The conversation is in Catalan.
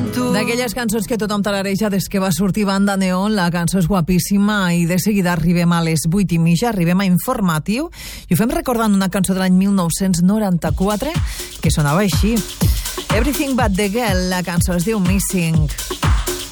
D'aquelles cançons que tothom talareja des que va sortir Banda Neon, la cançó és guapíssima i de seguida arribem a les 8:30, arribem a Informatiu i ho fem recordant una cançó de l'any 1994 que sonava així. Everything But The Girl, la cançó es diu Missing.